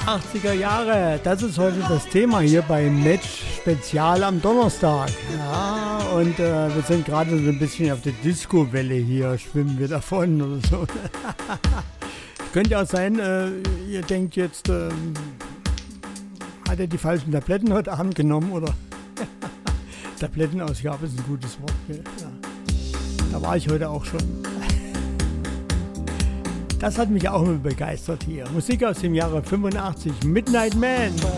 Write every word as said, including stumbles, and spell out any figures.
achtziger Jahre, das ist heute das Thema hier bei Match Spezial am Donnerstag. Ja, und äh, wir sind gerade so ein bisschen auf der Disco-Welle hier, schwimmen wir davon oder so. Könnte auch sein, äh, ihr denkt jetzt, äh, hat er die falschen Tabletten heute Abend genommen oder? Tablettenausgabe ist ein gutes Wort. Ja. Da war ich heute auch schon. Das hat mich auch immer begeistert hier. Musik aus dem Jahre fünfundachtzig, Midnight Man.